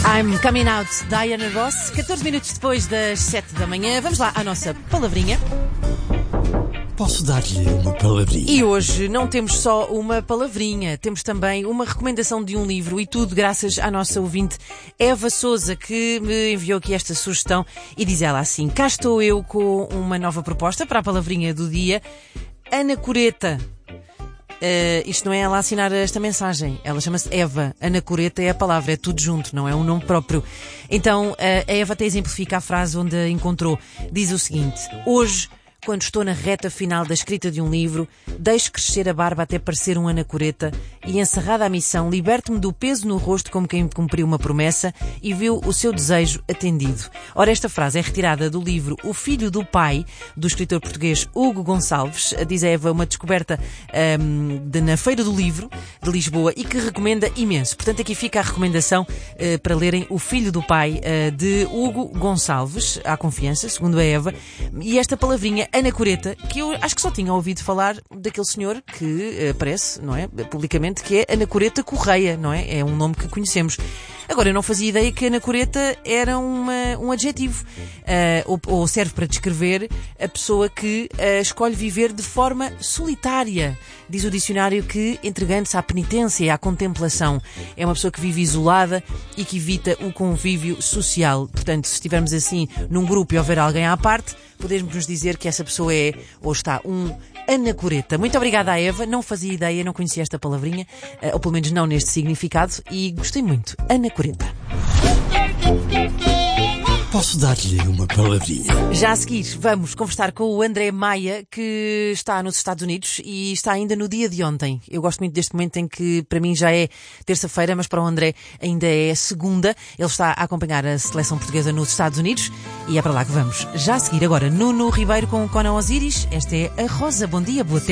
I'm Coming Out, Diana Ross, 14 minutos depois das 7 da manhã. Vamos lá à nossa palavrinha. Posso dar-lhe uma palavrinha? E hoje não temos só uma palavrinha, temos também uma recomendação de um livro, e tudo graças à nossa ouvinte Eva Souza, que me enviou aqui esta sugestão e diz ela assim: cá estou eu com uma nova proposta para a palavrinha do dia, anacoreta. Isto não é ela a assinar esta mensagem, ela chama-se Eva. Anacoreta é a palavra, é tudo junto, não é um nome próprio. Então a Eva até exemplifica a frase onde a encontrou. Diz o seguinte: hoje, quando estou na reta final da escrita de um livro, deixo crescer a barba até parecer um anacoreta e, encerrada a missão, liberto-me do peso no rosto como quem cumpriu uma promessa e viu o seu desejo atendido. Ora, esta frase é retirada do livro O Filho do Pai, do escritor português Hugo Gonçalves. Diz a Eva, uma descoberta na Feira do Livro de Lisboa e que recomenda imenso. Portanto, aqui fica a recomendação para lerem O Filho do Pai, de Hugo Gonçalves, à confiança, segundo a Eva. E esta palavrinha, anacoreta, que eu acho que só tinha ouvido falar daquele senhor que aparece, não é, publicamente, que é Anacoreta Correia, não é? É um nome que conhecemos. Agora, eu não fazia ideia que anacoreta era um adjetivo, ou serve para descrever a pessoa que escolhe viver de forma solitária. Diz o dicionário que, entregando-se à penitência e à contemplação, é uma pessoa que vive isolada e que evita o convívio social. Portanto, se estivermos assim num grupo e houver alguém à parte, podemos nos dizer que essa pessoa é, ou está, um anacoreta. Muito obrigada à Eva, não fazia ideia, não conhecia esta palavrinha, ou pelo menos não neste significado, e gostei muito. Anacoreta. Posso dar-lhe uma palavrinha? Já a seguir vamos conversar com o André Maia, que está nos Estados Unidos e está ainda no dia de ontem. Eu gosto muito deste momento em que para mim já é terça-feira, mas para o André ainda é segunda. Ele está a acompanhar a seleção portuguesa nos Estados Unidos e é para lá que vamos. Já a seguir agora Nuno Ribeiro com Conan Osiris. Esta é a Rosa. Bom dia, boa tarde.